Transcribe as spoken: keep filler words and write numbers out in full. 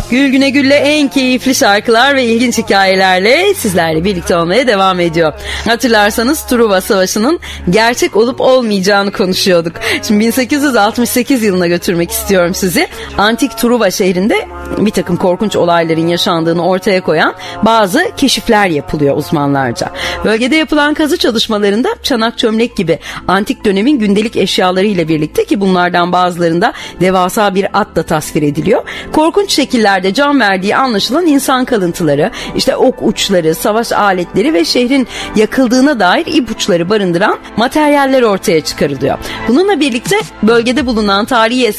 Gül Güne Gül'le en keyifli şarkılar ve ilginç hikayelerle sizlerle birlikte olmaya devam ediyor. Hatırlarsanız Truva Savaşı'nın gerçek olup olmayacağını konuşuyorduk. Şimdi bin sekiz yüz altmış sekiz yılına götürmek istiyorum sizi. Antik Truva şehrinde bir takım korkunç olayların yaşandığını ortaya koyan bazı keşifler yapılıyor uzmanlarca. Bölgede yapılan kazı çalışmalarında çanak çömlek gibi antik dönemin gündelik eşyaları ile birlikte, ki bunlardan bazılarında devasa bir at da tasvir ediliyor, korkunç şekillerde can verdiği anlaşılan insan kalıntıları, işte ok uçları, savaş aletleri ve şehrin yakıldığına dair ipuçları barındıran materyaller ortaya çıkarılıyor. Bununla birlikte bölgede bulunan tarihi